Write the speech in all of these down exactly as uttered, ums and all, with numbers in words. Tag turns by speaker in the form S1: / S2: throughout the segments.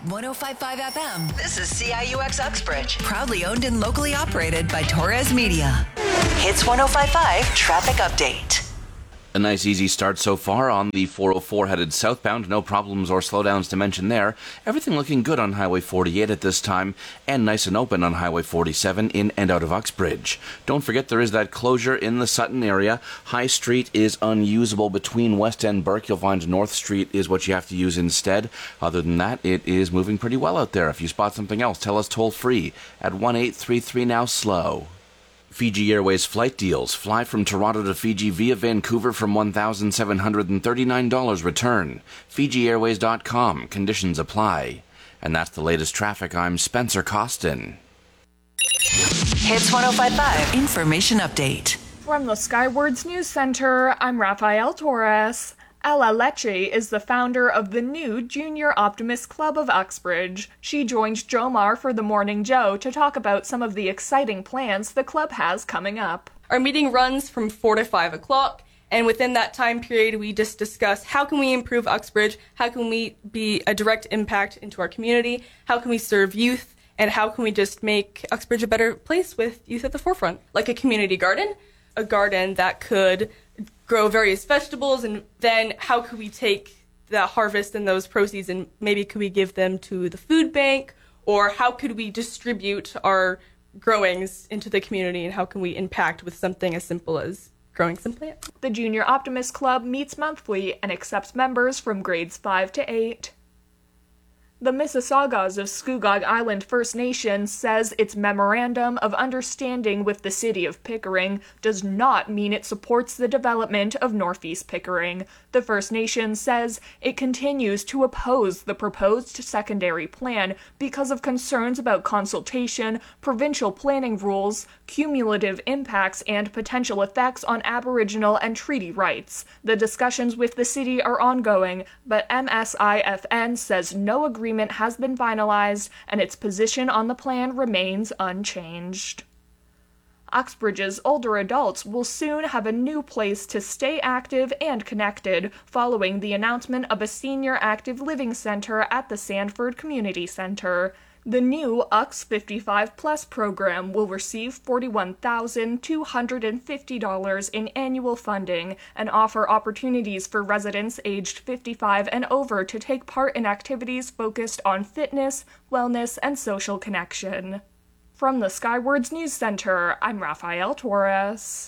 S1: one oh five point five F M.
S2: This is C I U X Uxbridge.
S1: Proudly owned and locally operated by Torres Media.
S2: Hits one oh five point five Traffic Update.
S3: A nice easy start so far on the four oh four headed southbound. No problems or slowdowns to mention there. Everything looking good on Highway forty-eight at this time, and nice and open on Highway forty-seven in and out of Uxbridge. Don't forget there is that closure in the Sutton area. High Street is unusable between West and Burke. You'll find North Street is what you have to use instead. Other than that, it is moving pretty well out there. If you spot something else, tell us toll free at one eight three three now slow. Fiji Airways flight deals. Fly from Toronto to Fiji via Vancouver from one thousand seven hundred thirty-nine dollars return. Fiji Airways dot com. Conditions apply. And that's the latest traffic. I'm Spencer Costin.
S2: Hits one oh five point five
S1: Information update.
S4: From the Skywards News Center, I'm Rafael Torres. Ella Lecce is the founder of the new Junior Optimist Club of Uxbridge. She joined Jomar for the Morning Joe to talk about some of the exciting plans the club has coming up.
S5: Our meeting runs from four to five o'clock, and within that time period, we just discuss how can we improve Uxbridge, how can we be a direct impact into our community, how can we serve youth, and how can we just make Uxbridge a better place with youth at the forefront, like a community garden, a garden that could grow various vegetables, and then how could we take the harvest and those proceeds and maybe could we give them to the food bank, or how could we distribute our growings into the community, and how can we impact with something as simple as growing some plants.
S4: The Junior Optimist Club meets monthly and accepts members from grades five to eight. The Mississaugas of Scugog Island First Nation says its Memorandum of Understanding with the City of Pickering does not mean it supports the development of Northeast Pickering. The First Nation says it continues to oppose the proposed secondary plan because of concerns about consultation, provincial planning rules, cumulative impacts, and potential effects on Aboriginal and treaty rights. The discussions with the city are ongoing, but M S I F N says no agreement Agreement has been finalized and its position on the plan remains unchanged. Uxbridge's older adults will soon have a new place to stay active and connected following the announcement of a senior active living center at the Sanford Community Center. The new U X fifty-five plus program will receive forty-one thousand two hundred fifty dollars in annual funding and offer opportunities for residents aged fifty-five and over to take part in activities focused on fitness, wellness, and social connection. From the Skywards News Center, I'm Rafael Torres.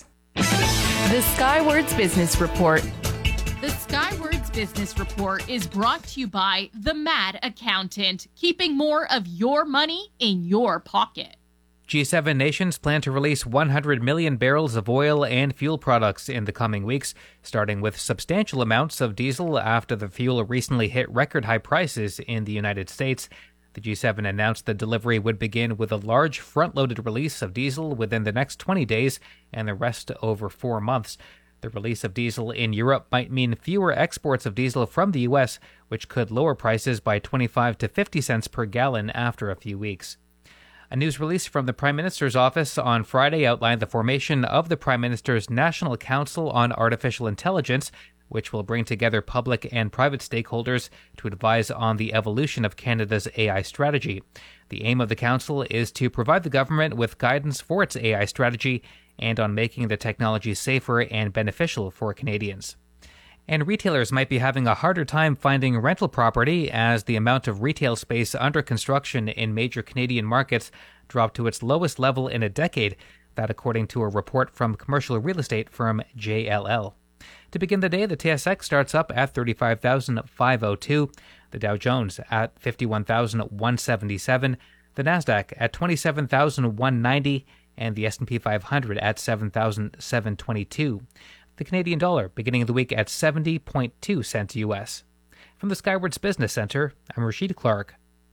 S6: The Skywards Business Report.
S7: The Skywards Business Report is brought to you by The Mad Accountant, keeping more of your money in your pocket.
S8: G seven nations plan to release one hundred million barrels of oil and fuel products in the coming weeks, starting with substantial amounts of diesel after the fuel recently hit record-high prices in the United States. The G seven announced the delivery would begin with a large front-loaded release of diesel within the next twenty days and the rest over four months. The release of diesel in Europe might mean fewer exports of diesel from the U S, which could lower prices by twenty-five to fifty cents per gallon after a few weeks. A news release from the Prime Minister's office on Friday outlined the formation of the Prime Minister's National Council on Artificial Intelligence, which will bring together public and private stakeholders to advise on the evolution of Canada's A I strategy. The aim of the council is to provide the government with guidance for its A I strategy and on making the technology safer and beneficial for Canadians. And retailers might be having a harder time finding rental property as the amount of retail space under construction in major Canadian markets dropped to its lowest level in a decade, that according to a report from commercial real estate firm J L L. To begin the day, the T S X starts up at thirty-five thousand five hundred two, the Dow Jones at fifty-one thousand one hundred seventy-seven, the Nasdaq at twenty-seven thousand one hundred ninety, and the S and P five hundred at seven thousand seven hundred twenty-two. The Canadian dollar beginning the week at seventy point two cents U S. From the Skywards Business Center, I'm Rashid Clark.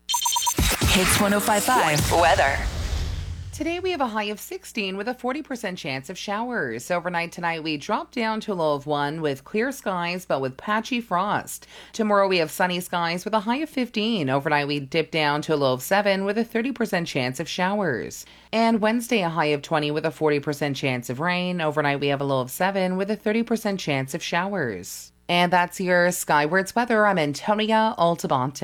S1: Hits one oh five point five.
S2: Weather.
S9: Today we have a high of sixteen with a forty percent chance of showers. Overnight tonight we drop down to a low of one with clear skies but with patchy frost. Tomorrow we have sunny skies with a high of fifteen. Overnight we dip down to a low of seven with a thirty percent chance of showers. And Wednesday a high of twenty with a forty percent chance of rain. Overnight we have a low of seven with a thirty percent chance of showers. And that's your Skywards weather. I'm Antonia Altabonte.